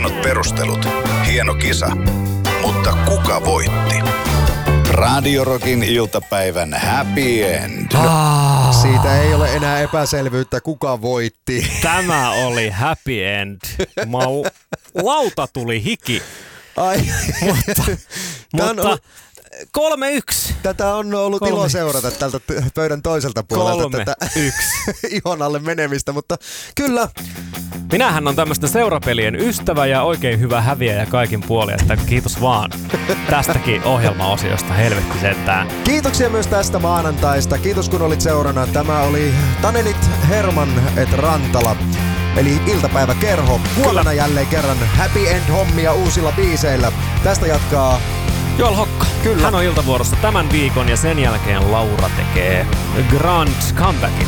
Huonot perustelut, hieno kisa, mutta kuka voitti? Radio Rockin iltapäivän happy end. Siitä ei ole enää epäselvyyttä, kuka voitti. Tämä oli happy end. Lauta tuli hiki. Ai. Mutta 3-1. Tätä on ollut ilo seurata tältä pöydän toiselta puolelta tätä ihon alle menemistä, mutta kyllä. Minähän on tämmöistä seurapelien ystävä ja oikein hyvä häviäjä kaikin puolin, että kiitos vaan tästäkin ohjelmaosiosta, helvetti sentään. Kiitoksia myös tästä maanantaista. Kiitos kun olit seurana. Tämä oli Tanenit, Herman et Rantala, eli iltapäiväkerho. Huomenna jälleen kerran happy end hommia uusilla biiseillä. Tästä jatkaa Joel Hokka. Kyllä. Hän on iltavuorossa tämän viikon ja sen jälkeen Laura tekee Grand Comebackin.